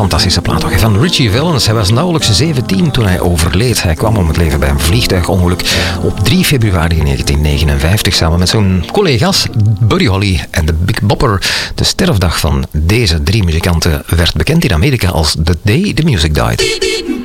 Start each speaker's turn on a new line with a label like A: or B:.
A: fantastische plaat van Richie Valens. Hij was nauwelijks 17 toen hij overleed. Hij kwam om het leven bij een vliegtuigongeluk op 3 februari 1959 samen met zijn collega's Buddy Holly en de Big Bopper. De sterfdag van deze 3 muzikanten werd bekend in Amerika als The Day the Music Died.